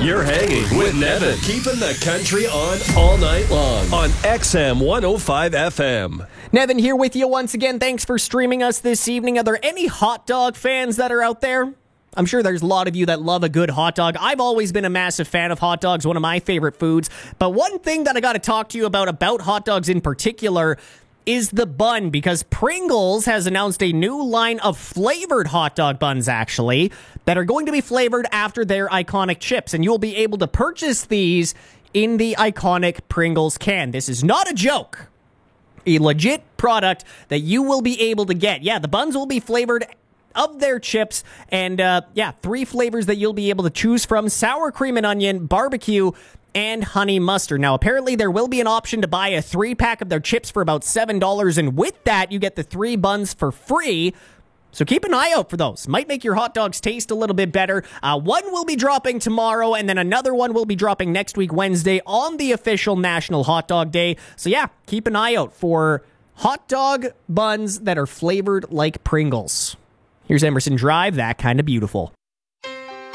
You're hanging with Nevin, keeping the country on all night long on XM 105 FM. Nevin here with you once again. Thanks for streaming us this evening. Are there any hot dog fans that are out there? I'm sure there's a lot of you that love a good hot dog. I've always been a massive fan of hot dogs, one of my favorite foods. But one thing that I got to talk to you about hot dogs in particular is the bun, because Pringles has announced a new line of flavored hot dog buns, actually, that are going to be flavored after their iconic chips. And you'll be able to purchase these in the iconic Pringles can. This is not a joke. A legit product that you will be able to get. Yeah, the buns will be flavored of their chips, and 3 flavors that you'll be able to choose from: sour cream and onion, barbecue, and honey mustard. Now, apparently there will be an option to buy a 3-pack of their chips for about $7, and with that, you get the 3 buns for free. So keep an eye out for those. Might make your hot dogs taste a little bit better. One will be dropping tomorrow, and then another one will be dropping next week, Wednesday, on the official National Hot Dog Day. So yeah, keep an eye out for hot dog buns that are flavored like Pringles. Here's Emerson Drive, That Kind of Beautiful.